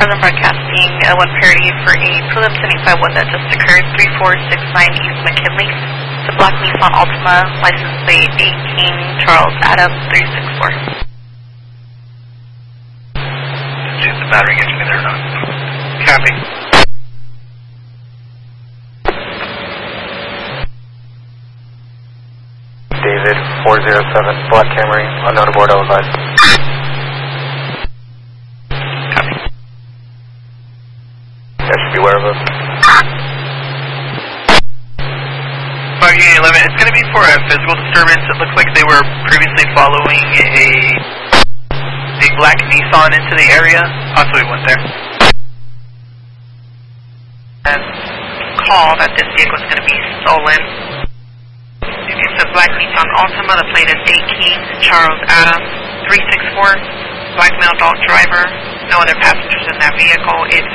Present broadcasting 1 parity for a prelim 751 that just occurred, 3469 East McKinley. It's a black Nissan Altima, license plate 8 King Charles Adam 364. See if the battery gets me there or not. Copy. David 407, Black Camry, unknown aboard, advised. Copy. Guys should be aware of us. 5811, it's going to be for a physical disturbance. It looks like they were previously following a black Nissan into the area. Possibly went there. And call that this vehicle is going to be stolen. It's a black Nissan Altima. The plate is 8 King Charles Adam 364. Black male adult driver. No other passengers in that vehicle. It's